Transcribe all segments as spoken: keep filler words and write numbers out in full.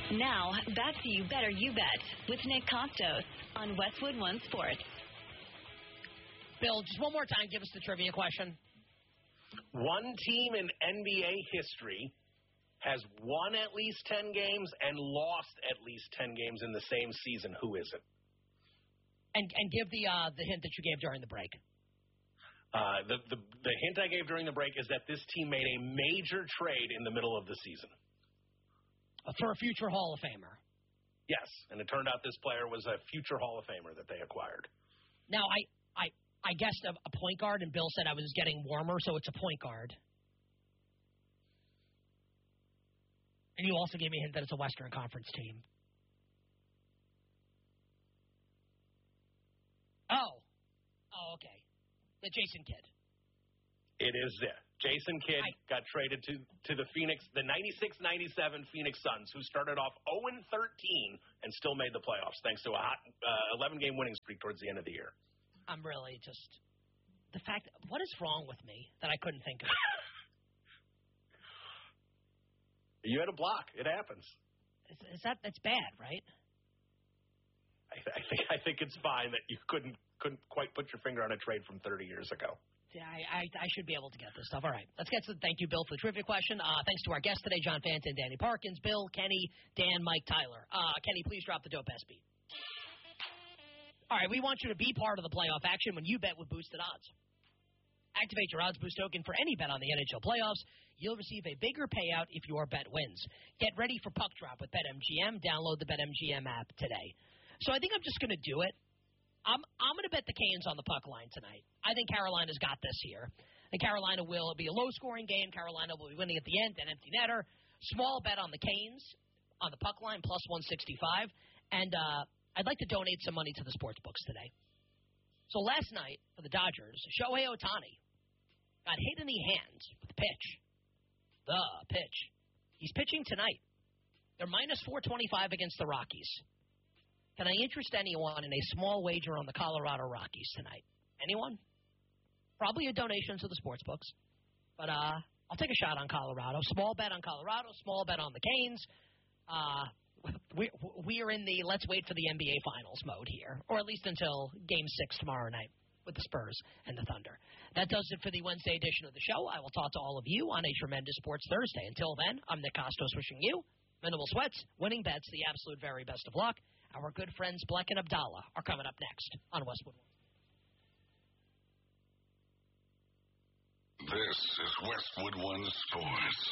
Now, back to You Better You Bet with Nick Costos on Westwood One Sports. Bill, just one more time, give us the trivia question. One team in N B A history has won at least ten games and lost at least ten games in the same season. Who is it? And and give the uh, the hint that you gave during the break. Uh, the, the the hint I gave during the break is that this team made a major trade in the middle of the season. For a future Hall of Famer. Yes, and it turned out this player was a future Hall of Famer that they acquired. Now, I I, I guessed a, a point guard, and Bill said I was getting warmer, so it's a point guard. And you also gave me a hint that it's a Western Conference team. Oh. Oh, okay. The Jason Kidd. It is it. Jason Kidd I, got traded to, to the Phoenix, the ninety-six ninety-seven Phoenix Suns, who started off oh and thirteen and still made the playoffs thanks to a hot uh, eleven-game winning streak towards the end of the year. I'm really just the fact. What is wrong with me that I couldn't think of? You had a block. It happens. Is, is that that's bad, right? I, th- I think I think it's fine that you couldn't couldn't quite put your finger on a trade from thirty years ago. Yeah, I, I, I should be able to get this stuff. All right, let's get to the thank you, Bill, for the trivia question. Uh, thanks to our guests today, John Fanton, Danny Parkins, Bill, Kenny, Dan, Mike, Tyler. Uh, Kenny, please drop the dope S beat. All right, we want you to be part of the playoff action when you bet with boosted odds. Activate your odds boost token for any bet on the N H L playoffs. You'll receive a bigger payout if your bet wins. Get ready for Puck Drop with BetMGM. Download the BetMGM app today. So I think I'm just going to do it. I'm I'm going to bet the Canes on the puck line tonight. I think Carolina's got this here. And Carolina will be a low-scoring game. Carolina will be winning at the end, an empty netter. Small bet on the Canes on the puck line, plus one sixty-five. And uh, I'd like to donate some money to the sports books today. So last night for the Dodgers, Shohei Ohtani got hit in the hand with a pitch. The pitch. He's pitching tonight. They're minus four twenty-five against the Rockies. Can I interest anyone in a small wager on the Colorado Rockies tonight? Anyone? Probably a donation to the sports books. But uh, I'll take a shot on Colorado. Small bet on Colorado, small bet on the Canes. Uh, we, we are in the let's wait for the N B A Finals mode here, or at least until Game six tomorrow night with the Spurs and the Thunder. That does it for the Wednesday edition of the show. I will talk to all of you on a tremendous Sports Thursday. Until then, I'm Nick Costos wishing you minimal sweats, winning bets, the absolute very best of luck. Our good friends Bleck and Abdallah are coming up next on Westwood One. This is Westwood One Sports.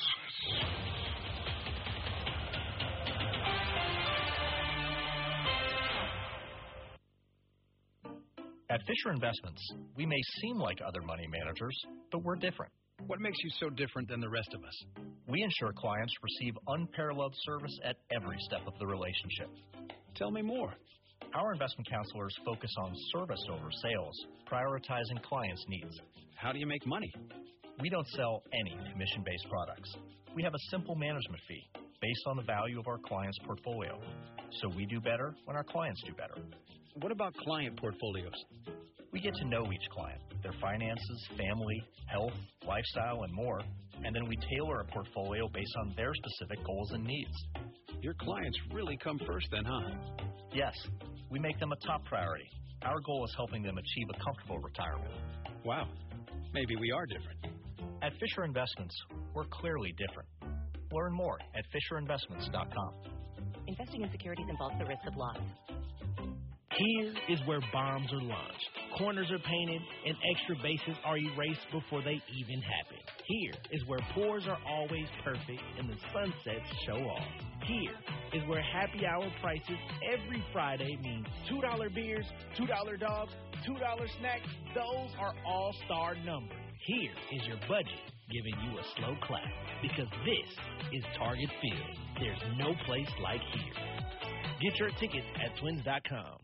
At Fisher Investments, we may seem like other money managers, but we're different. What makes you so different than the rest of us? We ensure clients receive unparalleled service at every step of the relationship. Tell me more. Our investment counselors focus on service over sales, prioritizing clients' needs. How do you make money? We don't sell any commission-based products. We have a simple management fee based on the value of our client's portfolio. So we do better when our clients do better. What about client portfolios? We get to know each client, their finances, family, health, lifestyle, and more, and then we tailor a portfolio based on their specific goals and needs. Your clients really come first then, huh? Yes, we make them a top priority. Our goal is helping them achieve a comfortable retirement. Wow, maybe we are different. At Fisher Investments, we're clearly different. Learn more at fisher investments dot com. Investing in securities involves the risk of loss. Here is where bombs are launched, corners are painted, and extra bases are erased before they even happen. Here is where pours are always perfect and the sunsets show off. Here is where happy hour prices every Friday means two dollar beers, two dollar dogs, two dollar snacks. Those are all-star numbers. Here is your budget giving you a slow clap because this is Target Field. There's no place like here. Get your tickets at twins dot com.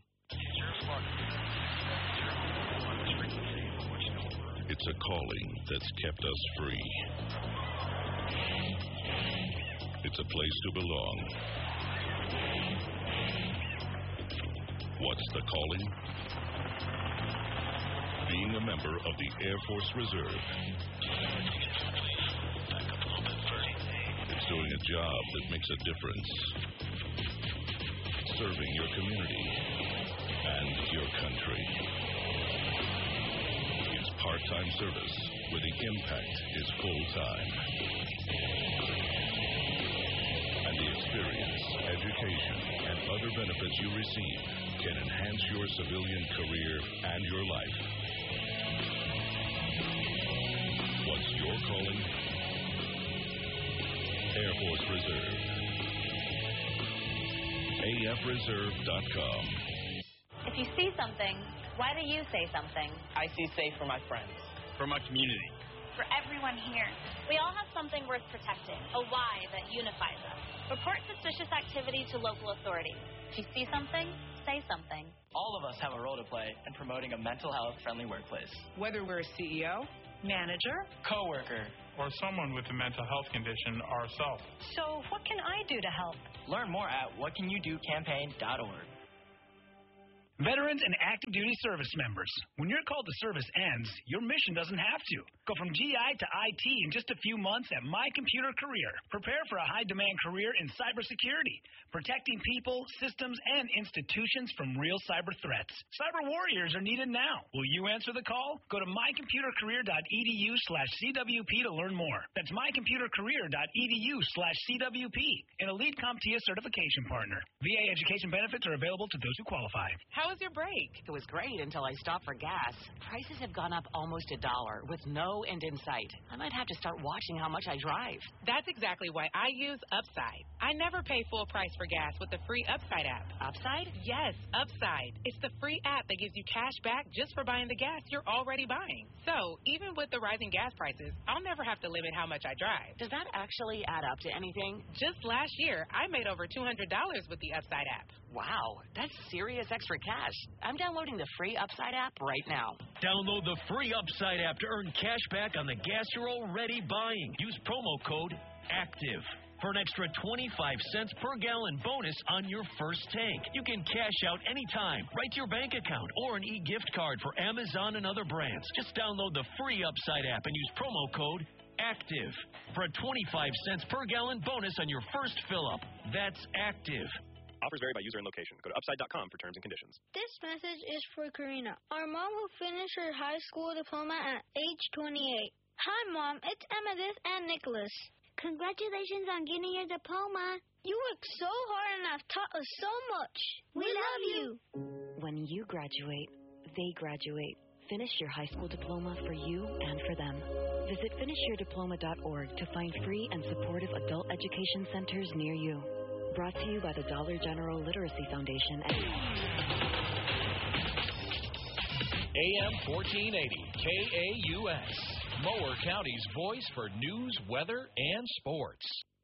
It's a calling that's kept us free. It's a place to belong. What's the calling? Being a member of the Air Force Reserve. It's doing a job that makes a difference. Serving your community and your country. It's part-time service where the impact is full-time. And the experience, education, and other benefits you receive can enhance your civilian career and your life. What's your calling? Air Force Reserve. A F reserve dot com. If you see something, why do you say something? I see safe for my friends. For my community. For everyone here. We all have something worth protecting, a why that unifies us. Report suspicious activity to local authorities. If you see something, say something. All of us have a role to play in promoting a mental health-friendly workplace. Whether we're a C E O, manager, coworker, or someone with a mental health condition ourselves. So what can I do to help? Learn more at what can you do campaign dot org. Veterans and active duty service members, when your call to service ends, your mission doesn't have to. Go from G I to I T in just a few months at My Computer Career. Prepare for a high-demand career in cybersecurity, protecting people, systems, and institutions from real cyber threats. Cyber warriors are needed now. Will you answer the call? Go to my computer career dot e d u slash C W P to learn more. That's my computer career dot e d u slash C W P, an elite CompTIA certification partner. V A education benefits are available to those who qualify. How was your break? It was great until I stopped for gas. Prices have gone up almost a dollar with no end in sight. I might have to start watching how much I drive. That's exactly why I use Upside. I never pay full price for gas with the free Upside app. Upside? Yes, Upside. It's the free app that gives you cash back just for buying the gas you're already buying. So, even with the rising gas prices, I'll never have to limit how much I drive. Does that actually add up to anything? Just last year, I made over two hundred dollars with the Upside app. Wow, that's serious extra cash. I'm downloading the free Upside app right now. Download the free Upside app to earn cash back on the gas you're already buying. Use promo code ACTIVE for an extra twenty-five cents per gallon bonus on your first tank. You can cash out anytime, right to your bank account, or an e-gift card for Amazon and other brands. Just download the free Upside app and use promo code ACTIVE for a twenty-five cents per gallon bonus on your first fill-up. That's ACTIVE. Offers vary by user and location. Go to upside dot com for terms and conditions. This message is for Karina, our mom who finished her high school diploma at age twenty-eight. Hi, Mom. It's Amethyst and Nicholas. Congratulations on getting your diploma. You worked so hard and have taught us so much. We, we love you. When you graduate, they graduate. Finish your high school diploma for you and for them. Visit finish your diploma dot org to find free and supportive adult education centers near you. Brought to you by the Dollar General Literacy Foundation. A M fourteen eighty K A U S, Mower County's voice for news, weather, and sports.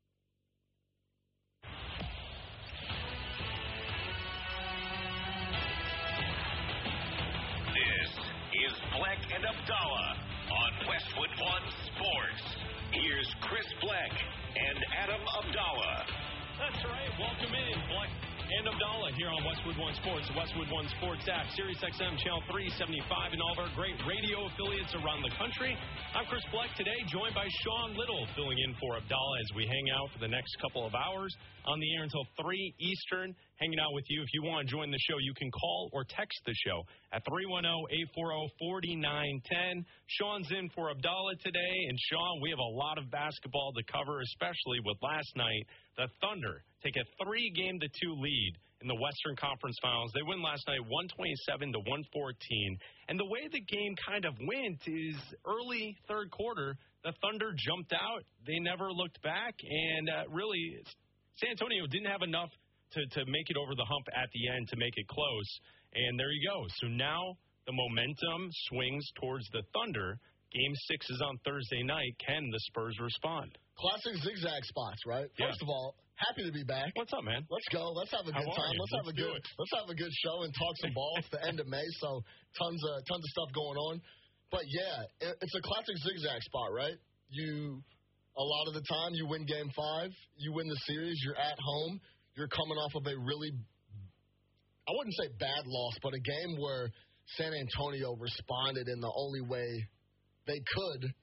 This is Black and Abdallah on Westwood One Sports. Here's Chris Black and Adam Abdallah. That's right. Welcome in, Black and Abdallah here on Westwood One Sports, the Westwood One Sports app, Sirius X M Channel three seventy-five, and all of our great radio affiliates around the country. I'm Chris Black today, joined by Sean Little, filling in for Abdallah as we hang out for the next couple of hours on the air until three Eastern, hanging out with you. If you want to join the show, you can call or text the show at three one zero, eight four zero, four nine one zero. Sean's in for Abdallah today, and Sean, we have a lot of basketball to cover, especially with last night. The Thunder take a three-game to two lead in the Western Conference Finals. They win last night one twenty-seven to one fourteen. And the way the game kind of went is early third quarter, the Thunder jumped out. They never looked back. And uh, really, San Antonio didn't have enough to, to make it over the hump at the end to make it close. And there you go. So now the momentum swings towards the Thunder. Game six is on Thursday night. Can the Spurs respond? Classic zigzag spots, right? Yeah. First of all, happy to be back. What's up, man? Let's go. Let's have a How good are time. you? Let's, Let's have a do good. it. Let's have a good show and talk some ball. It's the end of May, so tons of tons of stuff going on. But yeah, it, it's a classic zigzag spot, right? You a lot of the time you win game five, you win the series. You're at home. You're coming off of a really, I wouldn't say bad loss, but a game where San Antonio responded in the only way they could,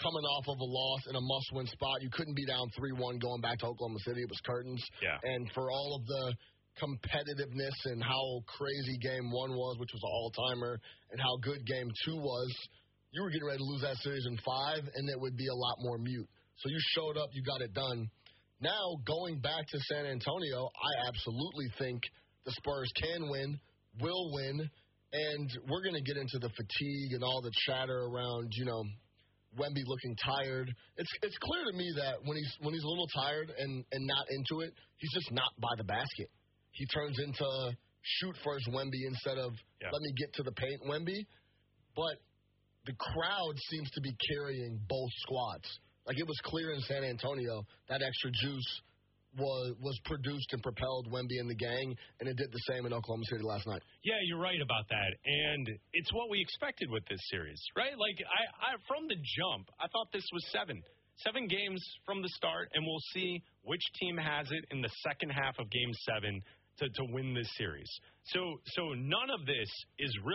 coming off of a loss in a must-win spot. You couldn't be down three one going back to Oklahoma City. It was curtains. Yeah. And for all of the competitiveness and how crazy game one was, which was an all-timer, and how good game two was, you were getting ready to lose that series in five, and it would be a lot more mute. So you showed up, you got it done. Now, going back to San Antonio, I absolutely think the Spurs can win, will win, and we're going to get into the fatigue and all the chatter around, you know, Wemby looking tired. It's it's clear to me that when he's when he's a little tired and, and not into it, he's just not by the basket. He turns into shoot first Wemby instead of yeah. let me get to the paint Wemby. But the crowd seems to be carrying both squads. Like, it was clear in San Antonio that extra juice was was produced and propelled Wemby and the gang, and it did the same in Oklahoma City last night. Yeah, you're right about that, and it's what we expected with this series, right? Like, I, I from the jump, I thought this was seven. Seven games from the start, and we'll see which team has it in the second half of Game seven to, to win this series. So, so none of this is really